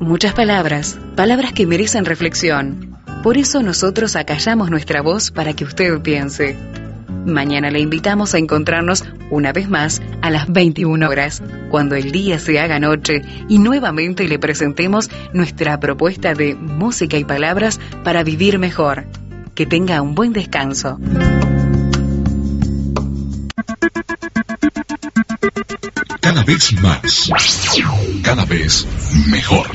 Muchas palabras, palabras que merecen reflexión. Por eso nosotros acallamos nuestra voz para que usted piense. Mañana le invitamos a encontrarnos una vez más a las 21 horas, cuando el día se haga noche y nuevamente le presentemos nuestra propuesta de música y palabras para vivir mejor. Que tenga un buen descanso. Cada vez más, cada vez mejor.